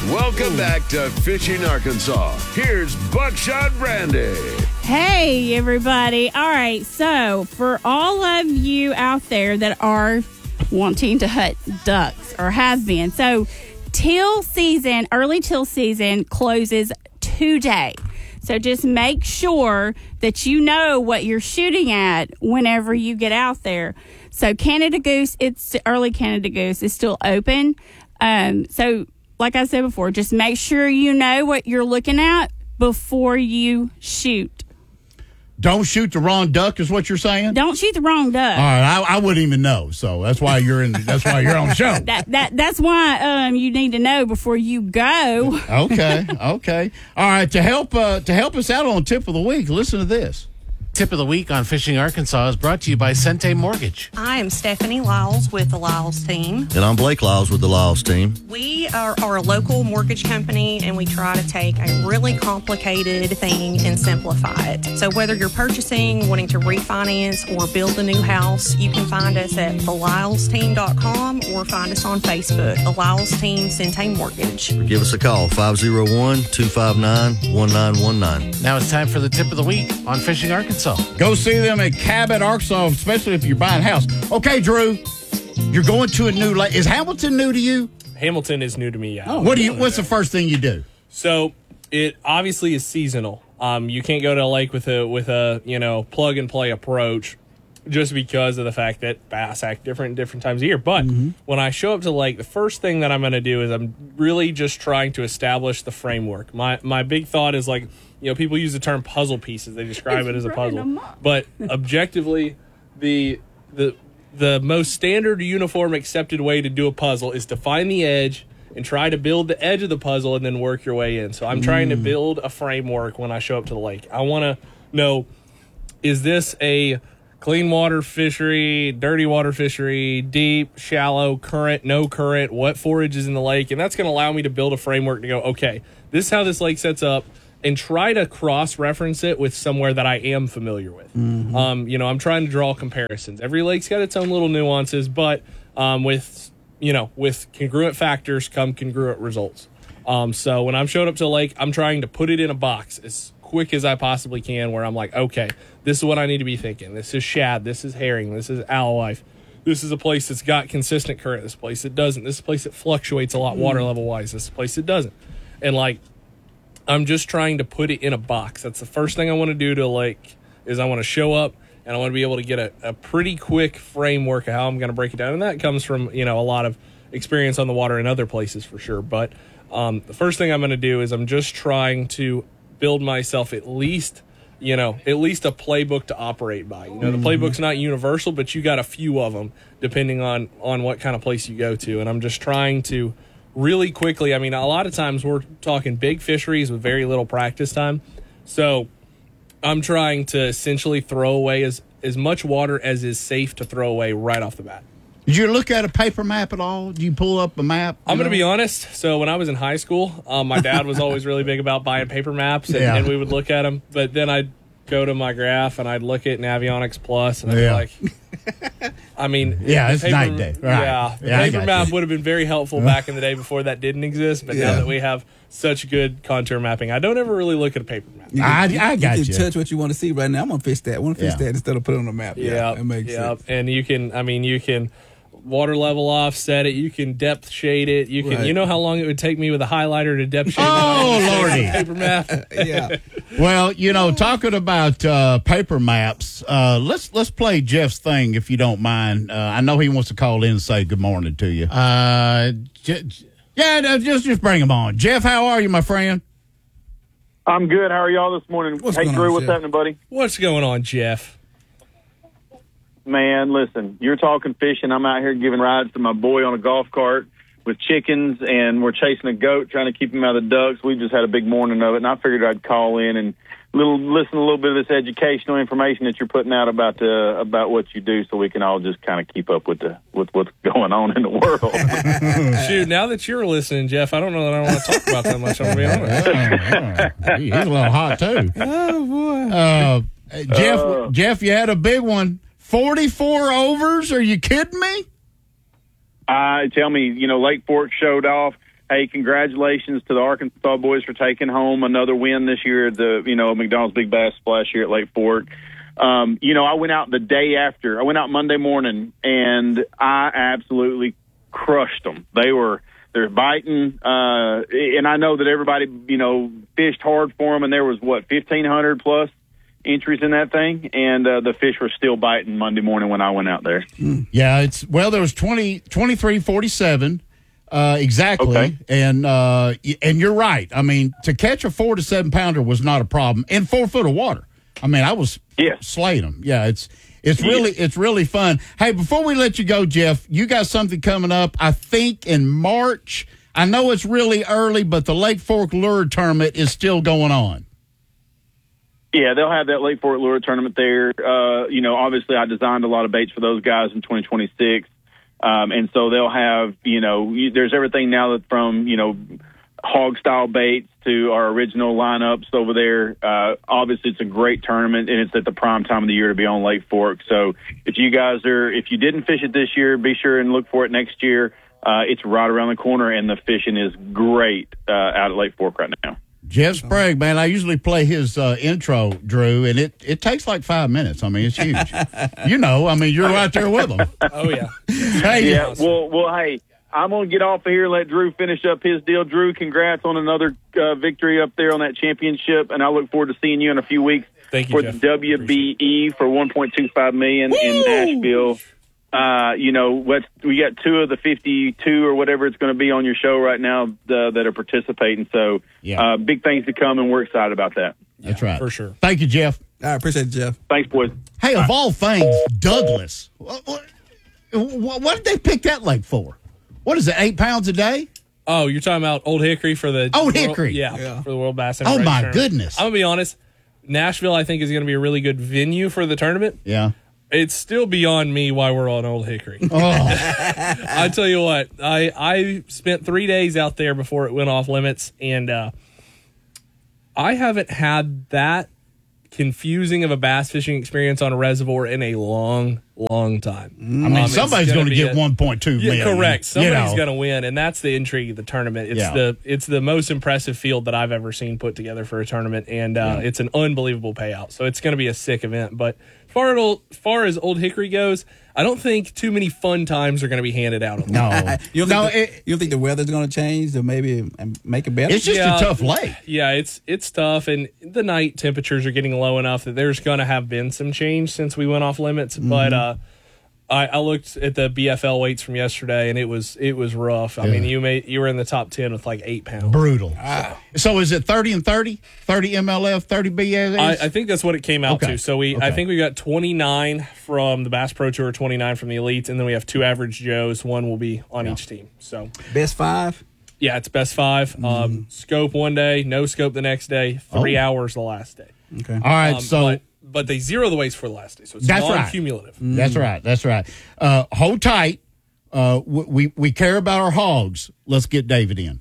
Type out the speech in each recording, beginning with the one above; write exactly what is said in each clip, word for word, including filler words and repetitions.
Welcome back to Fishing Arkansas. Here's Buckshot Brandy. Hey, everybody. All right, so for all of you out there that are wanting to hunt ducks or have been, so teal season, early teal season closes today. So just make sure that you know what you're shooting at whenever you get out there. So Canada goose, it's early Canada goose is still open. Um, so like I said before, just make sure you know what you're looking at before you shoot. Don't shoot the wrong duck is what you're saying? Don't shoot the wrong duck. All right, I, I wouldn't even know, so that's why you're in. That's why you're on the show. That that that's why um you need to know before you go. Okay, okay. All right, to help uh, to help us out on tip of the week, listen to this. Tip of the week on Fishing Arkansas is brought to you by Sente Mortgage. I am Stephanie Lyles with the Lyles team. And I'm Blake Lyles with the Lyles team. We are, are a local mortgage company, and we try to take a really complicated thing and simplify it. So whether you're purchasing, wanting to refinance, or build a new house, you can find us at the lyles team dot com or find us on Facebook, the Lyles Team Sente Mortgage. Give us a call, five oh one, two five nine, one nine one nine. Now it's time for the tip of the week on Fishing Arkansas. Go see them at Cabot, Arkansas, especially if you're buying a house. Okay, Drew, you're going to a new lake. Is Hamilton new to you? Hamilton is new to me, yeah. Oh, what do you? What's the first thing you do? So it obviously is seasonal. Um, you can't go to a lake with a with a you know plug and play approach, just because of the fact that bass act different different times of year. But mm-hmm. when I show up to the lake, the first thing that I'm going to do is I'm really just trying to establish the framework. My my big thought is like. You know, people use the term puzzle pieces. They describe it as a puzzle. But objectively, the the the most standard, uniform, accepted way to do a puzzle is to find the edge and try to build the edge of the puzzle and then work your way in. So I'm trying to build a framework when I show up to the lake. I want to know, is this a clean water fishery, dirty water fishery, deep, shallow, current, no current, what forage is in the lake? And that's going to allow me to build a framework to go, okay, this is how this lake sets up. And try to cross-reference it with somewhere that I am familiar with. Mm-hmm. Um, you know, I'm trying to draw comparisons. Every lake's got its own little nuances, but um, with, you know, with congruent factors come congruent results. Um, so when I'm showing up to a lake, I'm trying to put it in a box as quick as I possibly can where I'm like, okay, this is what I need to be thinking. This is shad. This is herring. This is alewife. This is a place that's got consistent current. This place that doesn't. This is a place that fluctuates a lot water Mm-hmm. level-wise. This is a place that doesn't. And, like, I'm just trying to put it in a box. That's the first thing I want to do to, like, is I want to show up and I want to be able to get a, a pretty quick framework of how I'm going to break it down. And that comes from, you know, a lot of experience on the water in other places for sure. But um, the first thing I'm going to do is I'm just trying to build myself at least, you know, at least a playbook to operate by. You know, the playbook's not universal, but you got a few of them depending on, on what kind of place you go to. And I'm just trying to really quickly, I mean, a lot of times we're talking big fisheries with very little practice time. So I'm trying to essentially throw away as, as much water as is safe to throw away right off the bat. Did you look at a paper map at all? Did you pull up a map? I'm going to know? be honest. So when I was in high school, um, my dad was always really big about buying paper maps, and, Yeah. and we would look at them. But then I'd go to my graph, and I'd look at Navionics Plus, and I'd Yeah. be like, I mean, Yeah, the it's paper, night and day. Right. Yeah, the Yeah, I paper got map you. would have been very helpful back in the day before that didn't exist. But Yeah. now that we have such good contour mapping, I don't ever really look at a paper map. I, I got you. you. Can touch what you want to see right now. I'm gonna fish that. I want to fish Yeah. that instead of put it on the map. Yeah, Yeah, that makes yeah, sense. and you can. I mean, you can water level offset it. You can depth shade it. You can. Right. You know how long it would take me with a highlighter to depth shade Oh, it? Lordy. Paper map. Yeah. Well, you know, talking about uh, paper maps, uh, let's let's play Jeff's thing if you don't mind. Uh, I know he wants to call in and say good morning to you. Uh, j- j- Yeah, no, just just bring him on. Jeff, how are you, my friend? I'm good. How are y'all this morning? What's hey, going Drew, on, what's Jeff? happening, buddy? What's going on, Jeff? Man, listen, you're talking fishing. I'm out here giving rides to my boy on a golf cart with chickens, and we're chasing a goat, trying to keep him out of the ducks. We just had a big morning of it, and I figured I'd call in and little listen to a little bit of this educational information that you're putting out about the about what you do, so we can all just kind of keep up with the with what's going on in the world. Shoot, now that you're listening, Jeff, I don't know that I want to talk about that much. I'm going to be honest. Oh, oh. He- He's a little hot too. Oh boy. Uh, Jeff, Uh. Jeff, you had a big one. forty-four overs? Are you kidding me? Uh, tell me, you know, Lake Fork showed off. hey, congratulations to the Arkansas boys for taking home another win this year at the, you know, McDonald's Big Bass Splash here at Lake Fork. Um, you know, I went out the day after. I went out Monday morning, and I absolutely crushed them. They were they're biting, uh, and I know that everybody, you know, fished hard for them, and there was, what, fifteen hundred plus entries in that thing, and uh, the fish were still biting Monday morning when I went out there. Yeah, it's well, there was twenty, twenty-three forty-seven uh, exactly, Okay. and uh, y- and you're right. I mean, to catch a four to seven pounder was not a problem in four foot of water. I mean, I was Yeah. slaying them. Yeah, it's it's really it's really fun. Hey, before we let you go, Jeff, you got something coming up. I think in March. I know it's really early, but the Lake Fork Lure Tournament is still going on. Yeah, they'll have that Lake Fork Lure Tournament there. Uh, you know, obviously I designed a lot of baits for those guys in twenty twenty-six. Um, and so they'll have, you know, you, there's everything now that from, you know, hog style baits to our original lineups over there. Uh, obviously it's a great tournament, and it's at the prime time of the year to be on Lake Fork. So if you guys are, if you didn't fish it this year, be sure and look for it next year. Uh, it's right around the corner, and the fishing is great uh, out at Lake Fork right now. Jeff Sprague, man, I usually play his uh, intro, Drew, and it, it takes like five minutes. I mean, it's huge. You know, I mean, you're right there with them. Oh, yeah. Hey, Yeah, well, well, hey, I'm going to get off of here and let Drew finish up his deal. Drew, congrats on another uh, victory up there on that championship, and I look forward to seeing you in a few weeks Thank you, for Jeff. the W B E for one point two five million dollars in Nashville. Uh, you know, what we got two of the fifty-two or whatever it's going to be on your show right now uh, that are participating. So Yeah. uh, big things to come, and we're excited about that. That's right. for sure. Thank you, Jeff. All right, appreciate it, Jeff. Thanks, boys. Hey, of all things, Douglas. What, what, what did they pick that lake for? What is it, eight pounds a day? Oh, you're talking about Old Hickory for the Old World- Hickory. yeah, Yeah. for the World Bass. Oh, Enterprise my Tournament. goodness. I'm gonna be honest. Nashville, I think, is going to be a really good venue for the tournament. Yeah. It's still beyond me why we're on Old Hickory. Oh, I tell you what, I I spent three days out there before it went off limits, and uh, I haven't had that confusing of a bass fishing experience on a reservoir in a long, long time. I mean, Um, it's somebody's gonna going to be get a- one point two Yeah, million. correct. Somebody's you know. going to win, and that's the intrigue of the tournament. It's Yeah. the it's the most impressive field that I've ever seen put together for a tournament, and uh, it's an unbelievable payout. So it's going to be a sick event. But as far as old, as far as Old Hickory goes, I don't think too many fun times are going to be handed out on that. No. You don't no, think, the, it, you don't think the weather's going to change to maybe um, make it better? it's just Yeah. a tough lake. Yeah, it's it's tough, and the night temperatures are getting low enough that there's going to have been some change since we went off limits. Mm-hmm. But uh, I, I looked at the B F L weights from yesterday, and it was it was rough. I mean, you made you were in the top ten with like eight pounds. Brutal. So is it thirty and thirty? thirty M L F, thirty B S? I, I think that's what it came out Okay. to. So we, I Okay. think we got twenty-nine from the Bass Pro Tour, twenty-nine from the Elites, and then we have two average Joes. One will be on each team. So Best five? yeah, it's best five. Um, scope one day, no scope the next day, three Oh. hours the last day. Okay. All right, Um, so but, but they zero the weights for the last day, so it's That's right. non-cumulative. that's right. That's right. Uh, hold tight. Uh, we, we we care about our hogs. Let's get David in.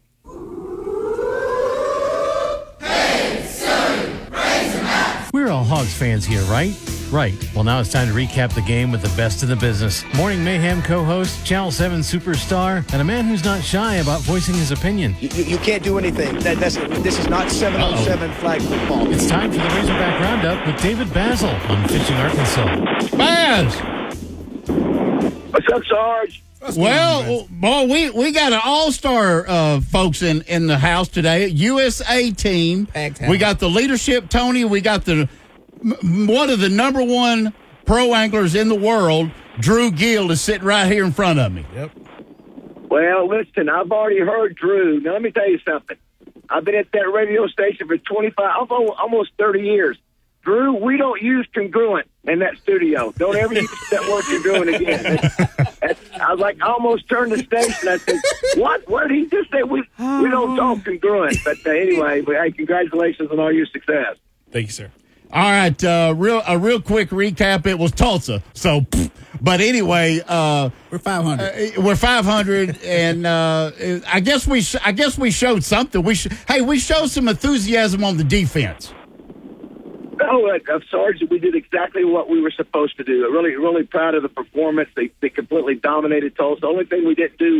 We're all Hogs fans here, right? Right. Well, now it's time to recap the game with the best in the business. Morning Mayhem co-host, Channel seven superstar, and a man who's not shy about voicing his opinion. You, you can't do anything. That, that's this is not seven on seven flag football. It's time for the Razorback Roundup with David Basil on Fishing Arkansas. Baz! What's up, Sarge? Well, boy, we, we got an all-star uh, folks in, in the house today. U S A team. Packed house. We got the leadership, Tony. We got the m- one of the number one pro anglers in the world, Drew Gill, is sitting right here in front of me. Yep. Well, listen, I've already heard Drew. Now, let me tell you something. I've been at that radio station for twenty-five, almost thirty years. Drew, we don't use congruent in that studio. Don't ever use that word congruent again. That's, that's, I was like, I almost turned the station. I said, what? What did he just say? We we don't talk congruent. But uh, anyway, but, hey, congratulations on all your success. Thank you, sir. All right, uh, real a real quick recap. It was Tulsa, so. Pfft. But anyway, uh, We're five hundred. uh, we're five hundred, and uh, I guess we sh- I guess we showed something. We sh- hey, we showed some enthusiasm on the defense. No, uh, Sarge, we did exactly what we were supposed to do. I'm really, really proud of the performance. They, they completely dominated Tulsa. The only thing we didn't do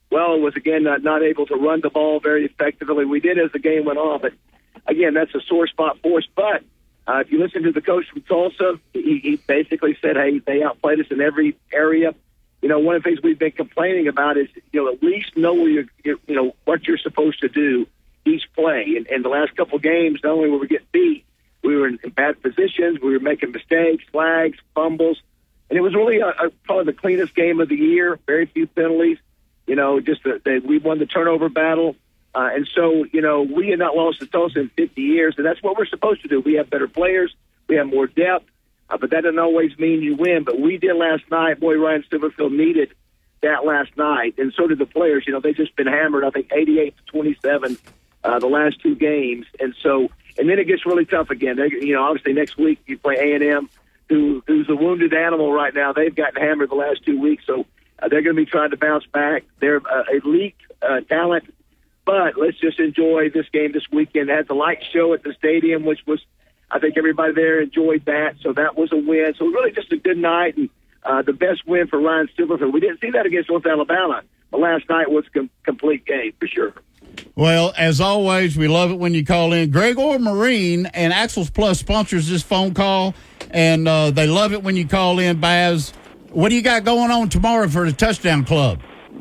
well was, again, not, not able to run the ball very effectively. We did as the game went on, but, again, that's a sore spot for us. But uh, if you listen to the coach from Tulsa, he, he basically said, hey, they outplayed us in every area. You know, one of the things we've been complaining about is, you know, at least know where you're, you know, what you're supposed to do each play. And, and the last couple of games, not only were we getting beat, we were in, in bad positions, we were making mistakes, flags, fumbles. And it was really a, a, probably the cleanest game of the year, very few penalties. You know, just that we won the turnover battle. Uh, and so, you know, we had not lost to Tulsa in fifty years, and that's what we're supposed to do. We have better players. We have more depth. Uh, but that doesn't always mean you win. But we did last night. Boy, Ryan Silverfield needed that last night, and so did the players. You know, they've just been hammered, I think, eighty-eight to twenty-seven uh, the last two games. And so, and then it gets really tough again. They, you know, obviously next week you play A and M, who, who's a wounded animal right now. They've gotten hammered the last two weeks, so uh, they're going to be trying to bounce back. They're uh, elite uh, talent. But let's just enjoy this game this weekend. It had the light show at the stadium, which was, I think everybody there enjoyed that. So that was a win. So really just a good night and uh, the best win for Ryan Silverfield. We didn't see that against North Alabama. But last night was a com- complete game for sure. Well, as always, we love it when you call in. Gregor Marine and Axles Plus sponsors this phone call, and uh, they love it when you call in, Baz. What do you got going on tomorrow for the Touchdown Club?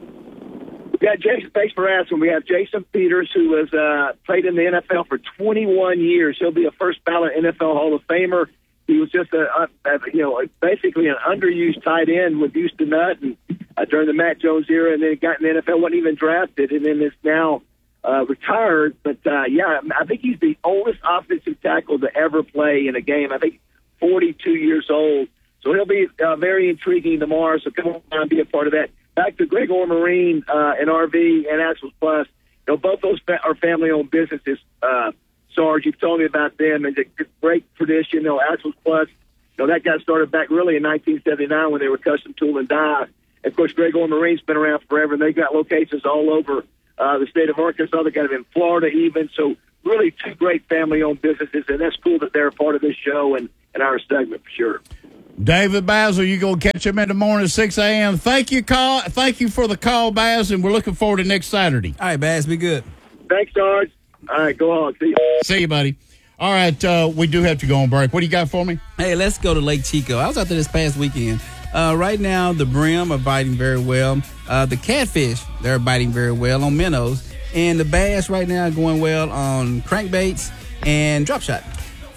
We got Jason. Thanks for asking. We have Jason Peters, who has uh, played in the N F L for twenty-one years. He'll be a first ballot N F L Hall of Famer. He was just a, a, a you know basically an underused tight end with Houston Nutt and uh, during the Matt Jones era, and then he got in the N F L, wasn't even drafted, and then is now uh, retired. But uh, yeah, I think he's the oldest offensive tackle to ever play in a game. I think forty-two years old. So he'll be uh, very intriguing tomorrow. So come on and be a part of that. Back to Gregor Marine uh, and R V and Axles Plus. You know, both those fa- are family-owned businesses. Uh, Sarge, you've told me about them. It's a great tradition. You know, Axles Plus, you know, that got started back really in nineteen seventy-nine when they were custom tool and die. And of course, Gregor Marine's been around forever, and they've got locations all over uh, the state of Arkansas. They got them in Florida even. So really two great family-owned businesses, and that's cool that they're a part of this show and, and our segment for sure. David Basil, you going to catch him in the morning at six a.m. Thank you, call. Thank you for the call, Baz, and we're looking forward to next Saturday. All right, Baz, be good. Thanks, Sarge. All right, go on. See you. See you, buddy. All right, uh, we do have to go on break. What do you got for me? Hey, let's go to Lake Chico. I was out there this past weekend. Uh, right now, the brim are biting very well. Uh, the catfish, they're biting very well on minnows. And the bass right now are going well on crankbaits and drop shot.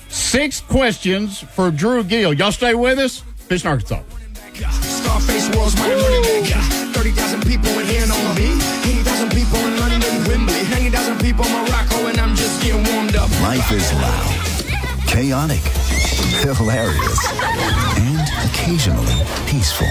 Six questions for Drew Gill. Y'all stay with us. Fishing Arkansas. Scarface world's my money maker. thirty thousand people in here know me. eighty thousand people in London, Wembley. ninety thousand people in Morocco, and I'm just getting warmed up. Life is loud, chaotic, hilarious, and occasionally peaceful.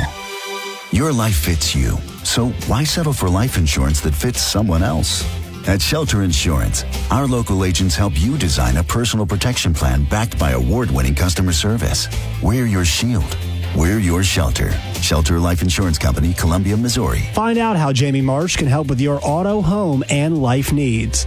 Your life fits you, so why settle for life insurance that fits someone else? At Shelter Insurance, our local agents help you design a personal protection plan backed by award-winning customer service. We're your shield. We're your shelter. Shelter Life Insurance Company, Columbia, Missouri. Find out how Jamie Marsh can help with your auto, home, and life needs.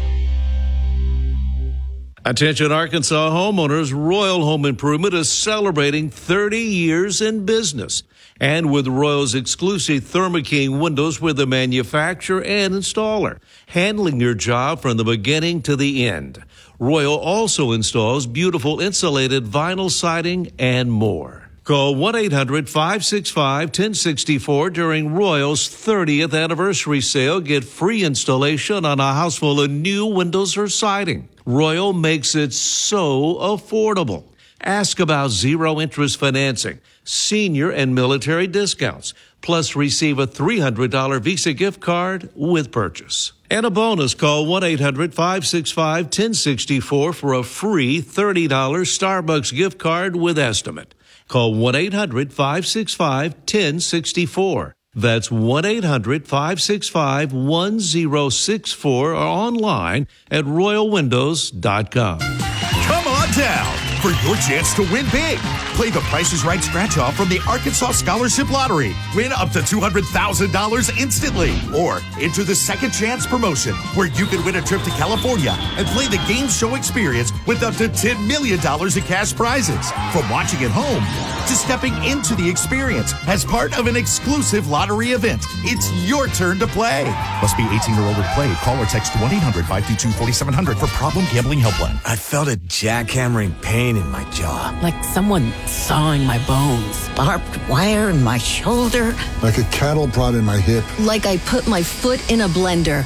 Attention Arkansas homeowners, Royal Home Improvement is celebrating thirty years in business. And with Royal's exclusive Thermo King windows, we're the manufacturer and installer, handling your job from the beginning to the end. Royal also installs beautiful insulated vinyl siding and more. Call one eight hundred five six five one oh six four during Royal's thirtieth anniversary sale. Get free installation on a house full of new windows or siding. Royal makes it so affordable. Ask about zero interest financing, senior and military discounts, plus receive a three hundred dollars Visa gift card with purchase. And a bonus, call one eight hundred five six five one oh six four for a free thirty dollars Starbucks gift card with estimate. Call one eight hundred five six five one oh six four. That's one eight hundred five six five one oh six four or online at royal windows dot com. Come on down. for your chance to win big. Play the Price is Right scratch-off from the Arkansas Scholarship Lottery. Win up to two hundred thousand dollars instantly. Or enter the Second Chance promotion, where you can win a trip to California and play the game show experience with up to ten million dollars in cash prizes. From watching at home to stepping into the experience as part of an exclusive lottery event, it's your turn to play. Must be eighteen or older to play. Call or text one eight hundred five two two four seven zero zero for Problem Gambling Helpline. I felt a jackhammering pain in my jaw. Like someone sawing my bones. Barbed wire in my shoulder. Like a cattle prod in my hip. Like I put my foot in a blender.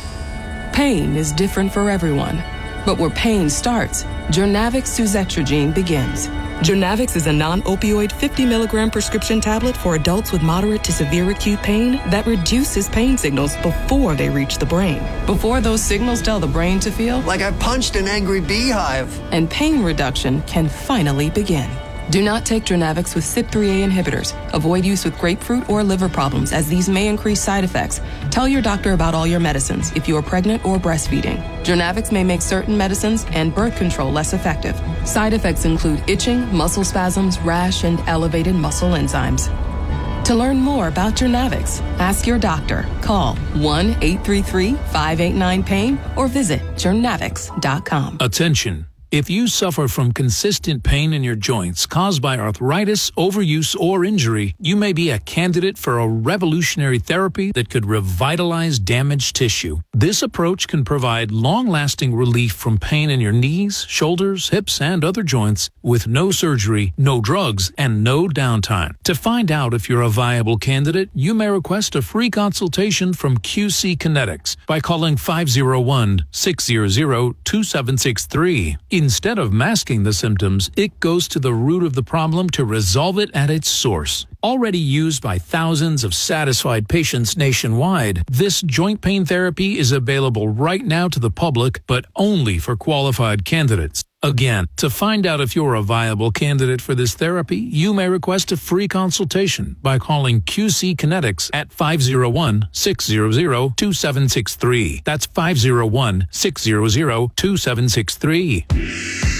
Pain is different for everyone. But where pain starts, Journavx suzetrigine begins. Journavx is a non-opioid fifty milligram prescription tablet for adults with moderate to severe acute pain that reduces pain signals before they reach the brain. Before those signals tell the brain to feel like I punched an angry beehive. And pain reduction can finally begin. Do not take Journavx with C Y P three A inhibitors. Avoid use with grapefruit or liver problems, as these may increase side effects. Tell your doctor about all your medicines if you are pregnant or breastfeeding. Journavx may make certain medicines and birth control less effective. Side effects include itching, muscle spasms, rash, and elevated muscle enzymes. To learn more about Journavx, ask your doctor. Call one eight three three, five eight nine, pain or visit journavx dot com. Attention. If you suffer from consistent pain in your joints caused by arthritis, overuse, or injury, you may be a candidate for a revolutionary therapy that could revitalize damaged tissue. This approach can provide long-lasting relief from pain in your knees, shoulders, hips, and other joints with no surgery, no drugs, and no downtime. To find out if you're a viable candidate, you may request a free consultation from Q C Kinetics by calling five oh one, six hundred, two seven six three. Instead of masking the symptoms, it goes to the root of the problem to resolve it at its source. Already used by thousands of satisfied patients nationwide, this joint pain therapy is available right now to the public, but only for qualified candidates. Again, to find out if you're a viable candidate for this therapy, you may request a free consultation by calling Q C Kinetics at five oh one, six hundred, two seven six three. That's five oh one, six hundred, two seven six three.